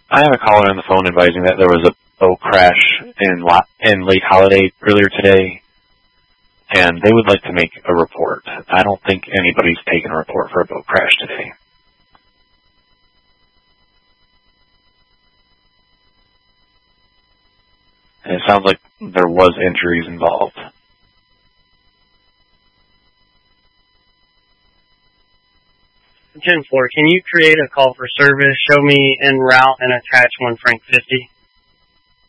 I have a caller on the phone advising that there was a boat crash in Lake Holiday earlier today, and they would like to make a report. I don't think anybody's taken a report for a boat crash today. And it sounds like there was injuries involved. 10-4, can you create a call for service, show me en route, and attach one Frank 50?